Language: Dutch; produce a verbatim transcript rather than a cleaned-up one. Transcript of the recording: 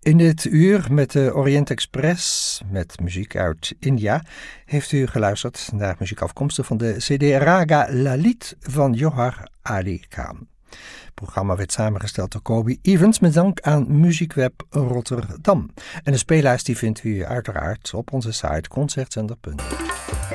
In dit uur met de Orient Express, met muziek uit India, heeft u geluisterd naar muziek afkomstig van de C D Raga Lalit van Johar Ali Khan. Het programma werd samengesteld door Kobe Evans met dank aan Muziekweb Rotterdam. En de speellijst die vindt u uiteraard op onze site concertzender punt n l.